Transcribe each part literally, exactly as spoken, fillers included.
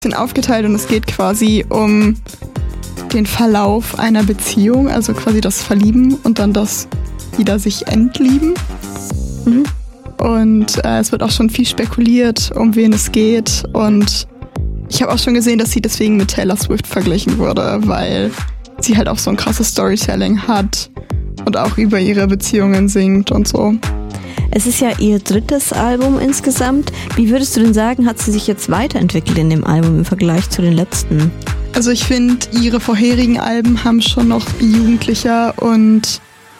bisschen aufgeteilt und es geht quasi um den Verlauf einer Beziehung, also quasi das Verlieben und dann das wieder sich entlieben. Mhm. Und äh, es wird auch schon viel spekuliert, um wen es geht. Und ich habe auch schon gesehen, dass sie deswegen mit Taylor Swift verglichen wurde, weil sie halt auch so ein krasses Storytelling hat und auch über ihre Beziehungen singt und so. Es ist ja ihr drittes Album insgesamt. Wie würdest du denn sagen, hat sie sich jetzt weiterentwickelt in dem Album im Vergleich zu den letzten? Also ich finde, ihre vorherigen Alben haben schon noch jugendlicher und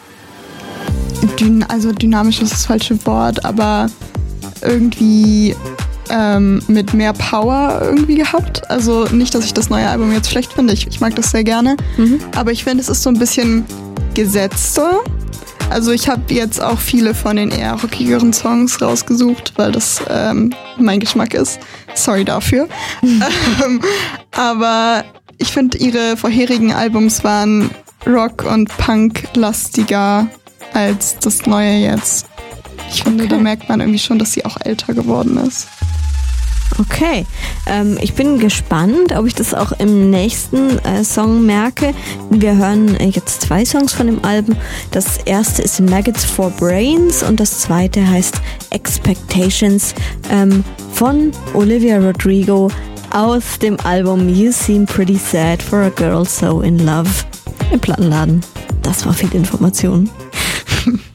dyn- also dynamisch ist das falsche Wort, aber irgendwie ähm, mit mehr Power irgendwie gehabt. Also nicht, dass ich das neue Album jetzt schlecht finde, ich, ich mag das sehr gerne, mhm. aber ich finde, es ist so ein bisschen gesetzter. Also ich habe jetzt auch viele von den eher rockigeren Songs rausgesucht, weil das ähm, mein Geschmack ist. Sorry dafür. Mhm. ähm, aber ich finde, ihre vorherigen Albums waren Rock- und Punk-lastiger als das neue jetzt. Ich finde, okay. Da merkt man irgendwie schon, dass sie auch älter geworden ist. Okay, ähm, ich bin gespannt, ob ich das auch im nächsten äh, Song merke. Wir hören äh, jetzt zwei Songs von dem Album. Das erste ist Maggots for Brains und das zweite heißt Expectations ähm, von Olivia Rodrigo aus dem Album You Seem Pretty Sad for a Girl So in Love im Plattenladen. Das war viel Information.